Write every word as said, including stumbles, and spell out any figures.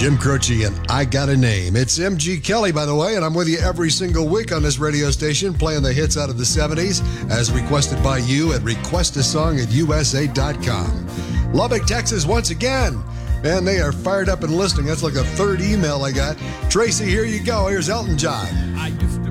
Jim Croce and I Got a Name. It's M G Kelly, by the way, and I'm with you every single week on this radio station playing the hits out of the seventies as requested by you at request a song at U S A dot com. Lubbock, Texas, once again. Man, they are fired up and listening. That's like the third email I got. Tracy, here you go. Here's Elton John. I used to